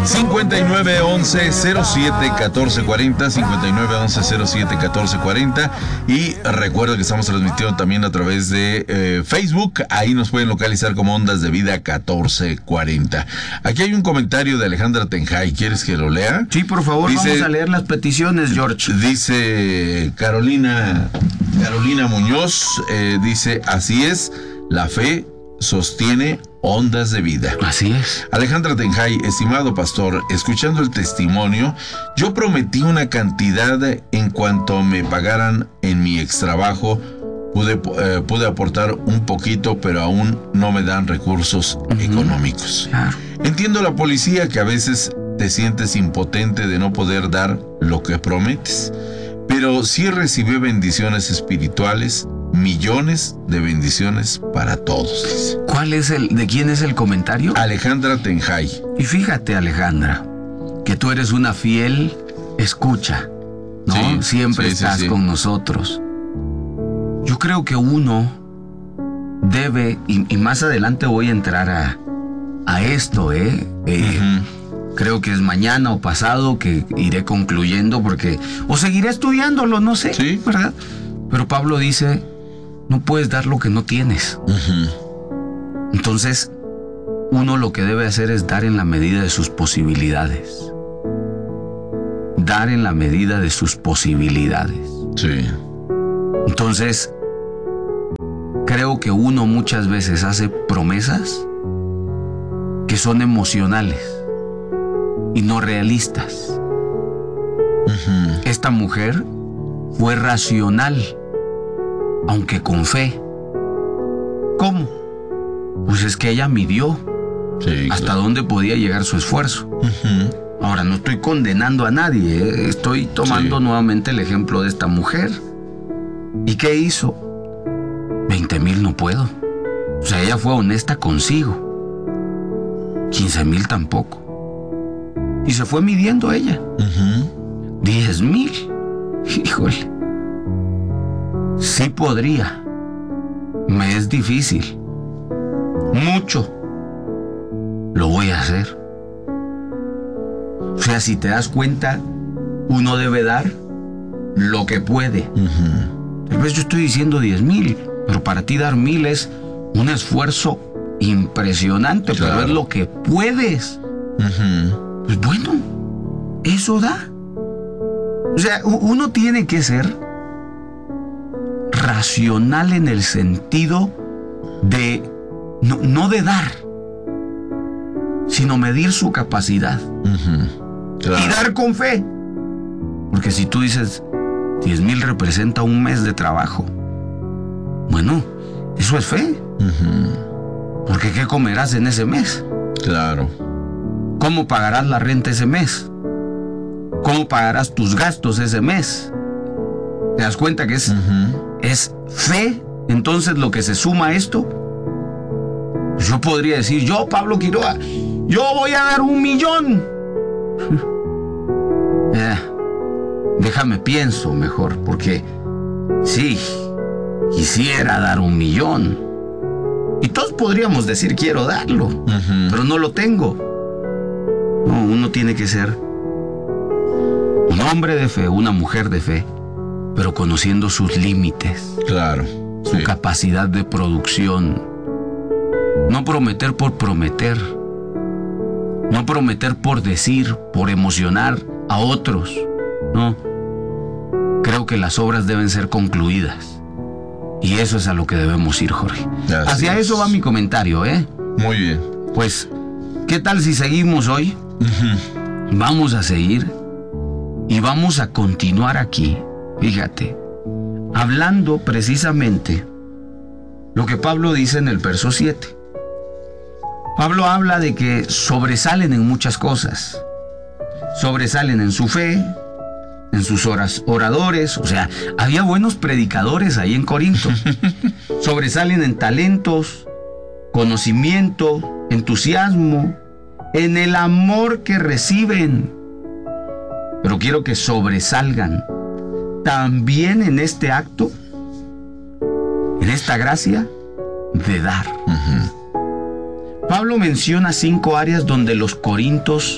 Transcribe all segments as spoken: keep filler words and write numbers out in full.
cincuenta y nueve once cero siete catorce cuarenta, cincuenta y nueve once cero siete catorce cuarenta. Y recuerda que estamos transmitiendo también a través de eh, Facebook. Ahí nos pueden localizar como Ondas de Vida catorce cuarenta. Aquí hay un comentario de Alejandra Tenjay. ¿Quieres que lo lea? Sí, por favor, dice, vamos a leer las peticiones, George. Dice Carolina, Carolina Muñoz, eh, dice, así es, la fe sostiene Ondas de Vida. Así es. Alejandra Tenjay, estimado pastor, escuchando el testimonio, yo prometí una cantidad en cuanto me pagaran en mi extrabajo. Pude, eh, pude aportar un poquito, pero aún no me dan recursos uh-huh. económicos. Claro. Entiendo la policía que a veces te sientes impotente de no poder dar lo que prometes, pero sí recibí bendiciones espirituales, millones de bendiciones para todos. Dice. ¿Cuál es el, de quién es el comentario? Alejandra Tenjay. Y fíjate, Alejandra, que tú eres una fiel escucha, ¿no? Sí, Siempre sí, estás sí, sí. con nosotros. Yo creo que uno debe, y, y más adelante voy a entrar a, a esto, ¿eh? eh uh-huh. Creo que es mañana o pasado que iré concluyendo porque, o seguiré estudiándolo, no sé, sí. ¿verdad? Pero Pablo dice, no puedes dar lo que no tienes. Uh-huh. Entonces, uno lo que debe hacer es dar en la medida de sus posibilidades. Dar en la medida de sus posibilidades. Sí. Entonces, creo que uno muchas veces hace promesas que son emocionales y no realistas. Uh-huh. Esta mujer fue racional, aunque con fe. ¿Cómo? Pues es que ella midió sí, hasta claro. dónde podía llegar su esfuerzo. Uh-huh. Ahora, no estoy condenando a nadie, ¿eh? Estoy tomando sí. nuevamente el ejemplo de esta mujer. ¿Y qué hizo? veinte mil no puedo. O sea, ella fue honesta consigo. quince mil tampoco. Y se fue midiendo ella. Uh-huh. diez mil. Híjole. Sí podría. Me es difícil. Mucho. Lo voy a hacer. O sea, si te das cuenta, uno debe dar lo que puede. Uh-huh. Tal vez yo estoy diciendo diez mil, pero para ti dar mil es un esfuerzo impresionante, claro. pero es lo que puedes. Uh-huh. Pues bueno, eso da. O sea, uno tiene que ser racional en el sentido de, no, no de dar, sino medir su capacidad. Uh-huh. Claro. Y dar con fe. Porque si tú dices, diez mil representa un mes de trabajo, bueno, eso es fe. Uh-huh. Porque ¿qué comerás en ese mes? Claro. ¿Cómo pagarás la renta ese mes? ¿Cómo pagarás tus gastos ese mes? ¿Te das cuenta que es, uh-huh. es fe? Entonces lo que se suma a esto, pues yo podría decir, yo, Pablo Quiroga, yo voy a dar un millón. eh, déjame pienso mejor, porque sí, quisiera dar un millón. Y todos podríamos decir, quiero darlo, uh-huh. pero no lo tengo. No, uno tiene que ser un hombre de fe, una mujer de fe, pero conociendo sus límites. Claro. Su sí. capacidad de producción. No prometer por prometer. No prometer por decir, por emocionar a otros. No. Creo que las obras deben ser concluidas. Y eso es a lo que debemos ir, Jorge. Así Hacia es. Eso va mi comentario, ¿eh? Muy bien. Pues, ¿qué tal si seguimos hoy? Uh-huh. Vamos a seguir y vamos a continuar aquí, fíjate, hablando precisamente lo que Pablo dice en el verso siete. Pablo habla de que sobresalen en muchas cosas. Sobresalen en su fe, en sus oras, oradores, o sea, había buenos predicadores ahí en Corinto. Sobresalen en talentos, conocimiento, entusiasmo, en el amor que reciben. Pero quiero que sobresalgan también en este acto, en esta gracia de dar. Uh-huh. Pablo menciona cinco áreas donde los corintios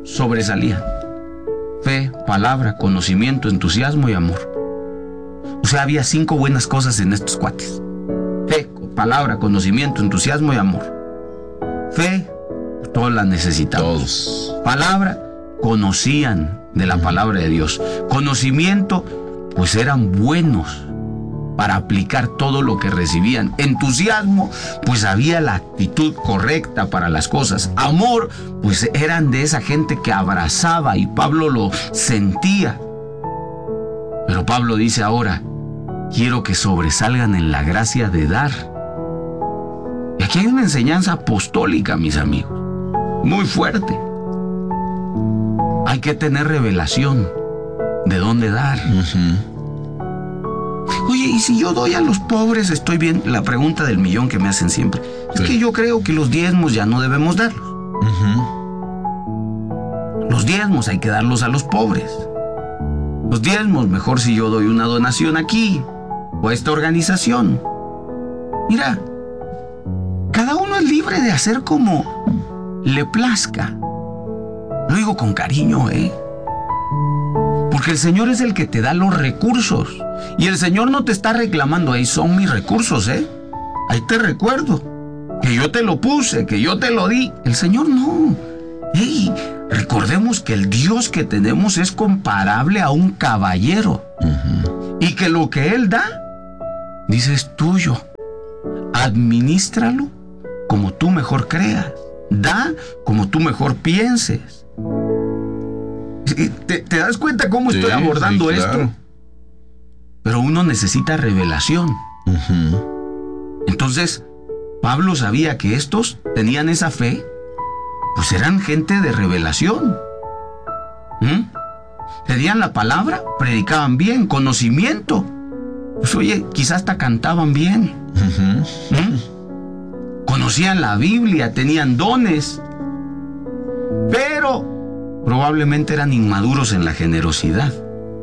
sobresalían: fe, palabra, conocimiento, entusiasmo y amor. O sea, había cinco buenas cosas en estos cuates: fe, palabra, conocimiento, entusiasmo y amor. Fe, todos la necesitaban. Todos. Palabra, conocían de la palabra de Dios. Conocimiento, pues eran buenos para aplicar todo lo que recibían. Entusiasmo, pues había la actitud correcta para las cosas. Amor, pues eran de esa gente que abrazaba, y Pablo lo sentía. Pero Pablo dice ahora: quiero que sobresalgan en la gracia de dar. Y aquí hay una enseñanza apostólica, mis amigos, muy fuerte. Hay que tener revelación de dónde dar. Uh-huh. Oye, ¿y si yo doy a los pobres, estoy bien? La pregunta del millón que me hacen siempre. Es sí. que yo creo que los diezmos ya no debemos darlos. Uh-huh. Los diezmos hay que darlos a los pobres. Los diezmos, mejor si yo doy una donación aquí o a esta organización. Mira, cada uno es libre de hacer como le plazca. Lo digo con cariño, ¿eh? Porque el Señor es el que te da los recursos. Y el Señor no te está reclamando: ahí son mis recursos, ¿eh? Ahí te recuerdo que yo te lo puse, que yo te lo di. El Señor no. Ey, recordemos que el Dios que tenemos es comparable a un caballero. Uh-huh. Y que lo que Él da, dice, es tuyo. Administralo como tú mejor creas. Da como tú mejor pienses. ¿Te, te das cuenta cómo Sí, estoy abordando sí, claro. esto? Pero uno necesita revelación. Uh-huh. Entonces, Pablo sabía que estos tenían esa fe, pues eran gente de revelación. ¿Mm? Tenían la palabra, predicaban bien, conocimiento. Pues oye, quizás hasta cantaban bien. Uh-huh. ¿Mm? Conocían la Biblia, tenían dones, pero probablemente eran inmaduros en la generosidad.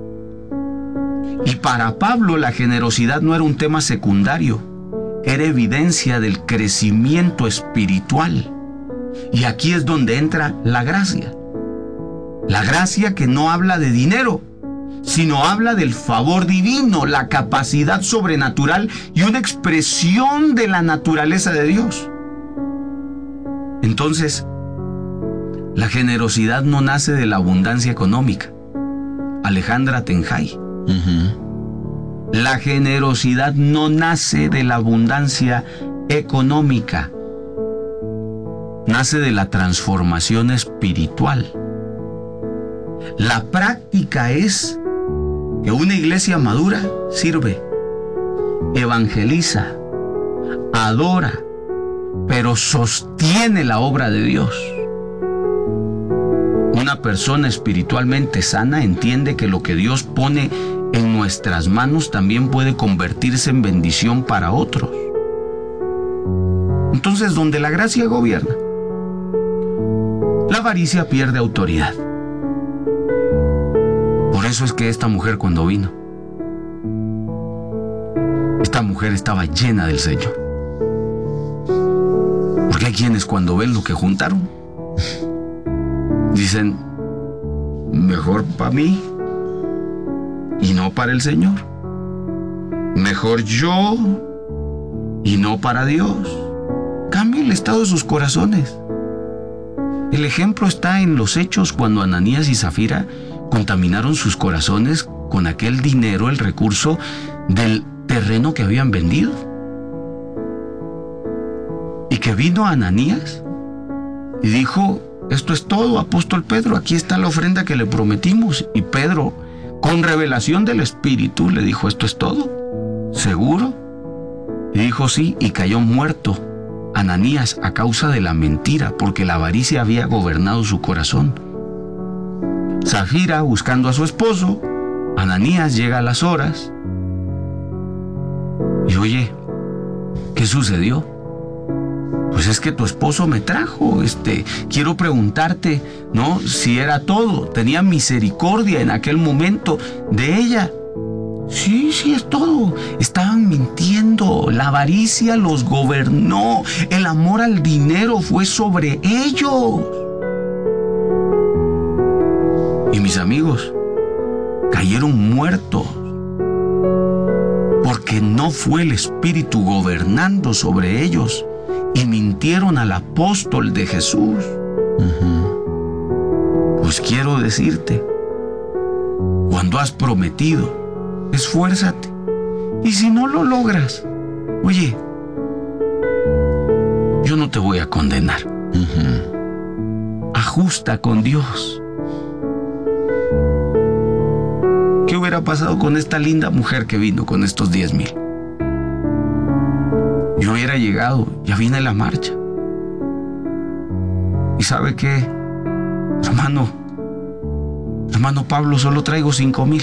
Y para Pablo la generosidad no era un tema secundario, era evidencia del crecimiento espiritual. Y aquí es donde entra la gracia. La gracia que no habla de dinero, sino habla del favor divino, la capacidad sobrenatural y una expresión de la naturaleza de Dios. Entonces, la generosidad no nace de la abundancia económica. Alejandra Tenjay. Uh-huh. La generosidad no nace de la abundancia económica. Nace de la transformación espiritual. La práctica es que una iglesia madura sirve, evangeliza, adora, pero sostiene la obra de Dios. Una persona espiritualmente sana entiende que lo que Dios pone en nuestras manos también puede convertirse en bendición para otros. Entonces, donde la gracia gobierna, la avaricia pierde autoridad. Por eso es que esta mujer, cuando vino, esta mujer estaba llena del Señor. Porque hay quienes, cuando ven lo que juntaron, dicen: mejor para mí y no para el Señor. Mejor yo y no para Dios. Cambia el estado de sus corazones. El ejemplo está en los hechos, cuando Ananías y Zafira contaminaron sus corazones con aquel dinero, el recurso del terreno que habían vendido. Y que vino Ananías y dijo: esto es todo, apóstol Pedro, aquí está la ofrenda que le prometimos. Y Pedro, con revelación del Espíritu, le dijo: ¿esto es todo? ¿Seguro? Y dijo: sí, y cayó muerto Ananías a causa de la mentira, porque la avaricia había gobernado su corazón. Zafira, buscando a su esposo, Ananías llega a las horas. Y oye, ¿qué sucedió? Pues es que tu esposo me trajo, este, quiero preguntarte, ¿no? Si era todo, tenía misericordia en aquel momento de ella. Sí, sí, es todo. Estaban mintiendo, la avaricia los gobernó, el amor al dinero fue sobre ellos. Y mis amigos cayeron muertos porque no fue el Espíritu gobernando sobre ellos y mintieron al apóstol de Jesús. Uh-huh. Pues quiero decirte, cuando has prometido, esfuérzate. Y si no lo logras, oye, yo no te voy a condenar. Uh-huh. Ajusta con Dios. ¿Qué hubiera pasado con esta linda mujer que vino con estos diez mil? Yo hubiera llegado, ya viene la marcha. ¿Y sabe qué? Hermano, hermano Pablo, solo traigo cinco mil.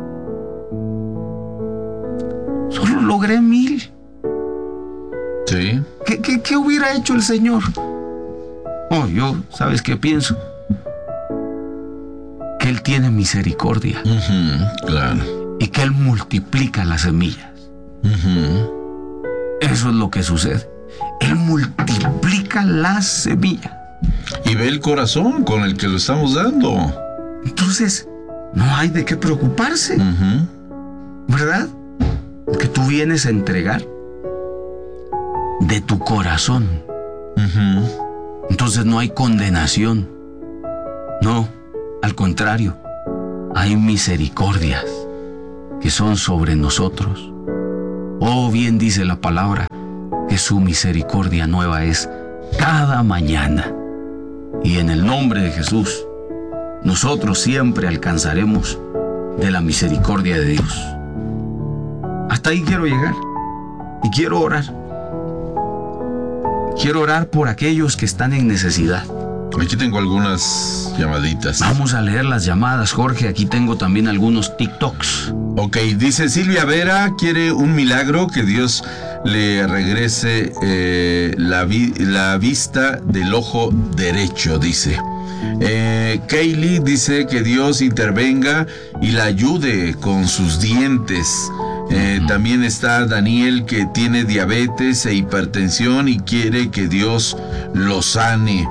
Solo logré mil. Sí. ¿Qué, qué, qué hubiera hecho el Señor? Oh, yo, ¿sabes qué pienso? Que Él tiene misericordia. Uh-huh, claro. Y que Él multiplica las semillas. Uh-huh. Eso es lo que sucede. Él multiplica las semillas. Y ve el corazón con el que lo estamos dando. Entonces, no hay de qué preocuparse. Uh-huh. ¿Verdad? Porque tú vienes a entregar de tu corazón. Uh-huh. Entonces no hay condenación. No, al contrario, hay misericordias que son sobre nosotros. Oh, bien dice la palabra, que su misericordia nueva es cada mañana. Y en el nombre de Jesús, nosotros siempre alcanzaremos de la misericordia de Dios. Hasta ahí quiero llegar. Y quiero orar. Quiero orar por aquellos que están en necesidad. Aquí tengo algunas llamaditas. Vamos a leer las llamadas, Jorge. Aquí tengo también algunos TikToks. Ok, dice Silvia Vera, quiere un milagro, que Dios le regrese eh, la, vi- la vista del ojo derecho, dice. Eh, Kaylee dice que Dios intervenga y la ayude con sus dientes. Eh, uh-huh. También está Daniel, que tiene diabetes e hipertensión y quiere que Dios lo sane.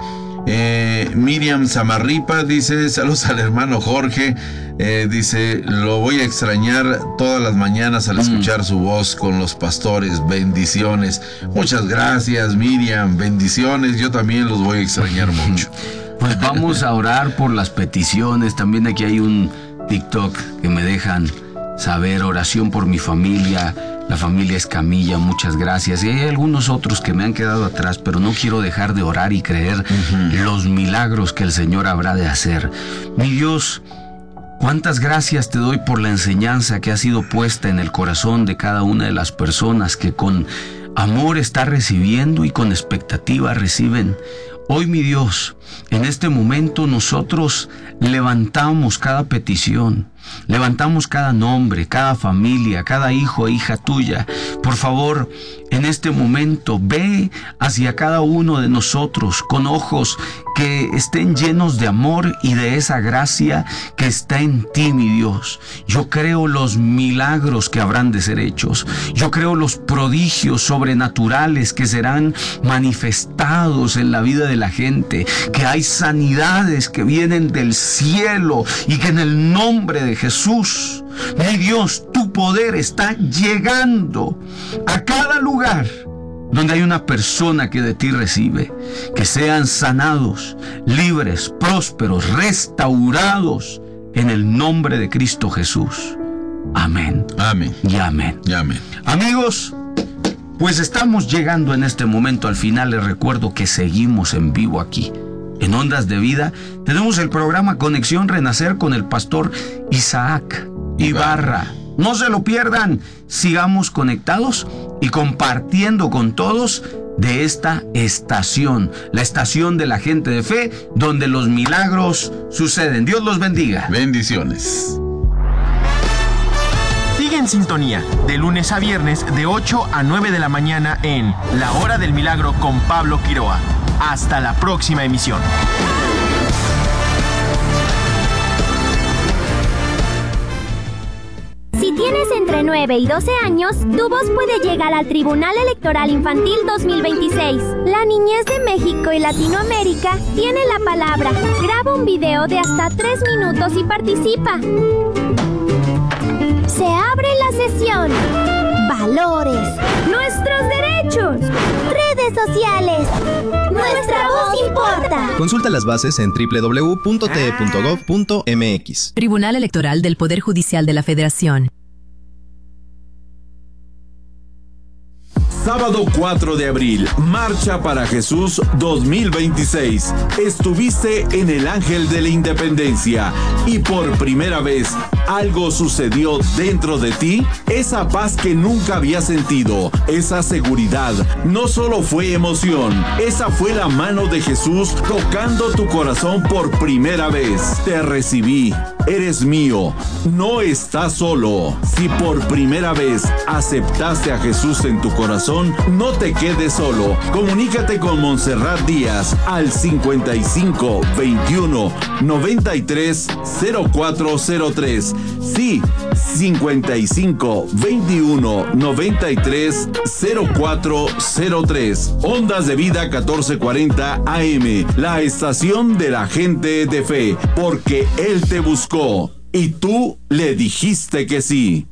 Eh, Miriam Zamarripa dice, saludos al hermano Jorge, eh, dice, lo voy a extrañar todas las mañanas al escuchar su voz con los pastores, bendiciones. Muchas gracias, Miriam, bendiciones, yo también los voy a extrañar mucho. Pues vamos a orar por las peticiones. También aquí hay un TikTok que me dejan saber, oración por mi familia, la familia Escamilla, muchas gracias. Y hay algunos otros que me han quedado atrás, pero no quiero dejar de orar y creer uh-huh. los milagros que el Señor habrá de hacer. Mi Dios, cuántas gracias te doy por la enseñanza que ha sido puesta en el corazón de cada una de las personas que con amor está recibiendo y con expectativa reciben. Hoy, mi Dios, en este momento nosotros levantamos cada petición, levantamos cada nombre, cada familia, cada hijo e hija tuya. Por favor, en este momento ve hacia cada uno de nosotros con ojos que estén llenos de amor y de esa gracia que está en ti, mi Dios. Yo creo los milagros que habrán de ser hechos. Yo creo los prodigios sobrenaturales que serán manifestados en la vida de la gente, que hay sanidades que vienen del cielo y que en el nombre de Jesús, mi Dios, tu poder está llegando a cada lugar donde hay una persona que de ti recibe. Que sean sanados, libres, prósperos, restaurados en el nombre de Cristo Jesús. Amén. Amén. Y amén. Y amén. Amigos, pues estamos llegando en este momento al final. Les recuerdo que seguimos en vivo aquí en Ondas de Vida. Tenemos el programa Conexión Renacer con el pastor Isaac Ibarra. No se lo pierdan. Sigamos conectados y compartiendo con todos de esta estación, la estación de la gente de fe, donde los milagros suceden. Dios los bendiga. Bendiciones. Sigue en sintonía de lunes a viernes de ocho a nueve de la mañana en La Hora del Milagro con Pablo Quiroa. Hasta la próxima emisión. Si tienes entre nueve nueve y doce años, tu voz puede llegar al Tribunal Electoral Infantil dos mil veintiséis. La niñez de México y Latinoamérica tiene la palabra. Graba un video de hasta tres minutos y participa. Se abre la sesión. Valores. Nuestros derechos. Redes sociales. Nuestra voz importa. Consulta las bases en doble u doble u doble u punto t e punto gov punto m x. Tribunal Electoral del Poder Judicial de la Federación. Sábado cuatro de abril, Marcha para Jesús dos mil veintiséis. Estuviste en el Ángel de la Independencia y por primera vez algo sucedió dentro de ti. Esa paz que nunca habías sentido, esa seguridad, no solo fue emoción, esa fue la mano de Jesús tocando tu corazón por primera vez. Te recibí, eres mío, no estás solo. Si por primera vez aceptaste a Jesús en tu corazón, no te quedes solo. Comunícate con Montserrat Díaz al cincuenta y cinco veintiuno noventa y tres cero cuatro cero tres. Sí, cincuenta y cinco veintiuno noventa y tres cero cuatro cero tres. Ondas de Vida catorce cuarenta A M, la estación de la gente de fe, porque Él te buscó y tú le dijiste que sí.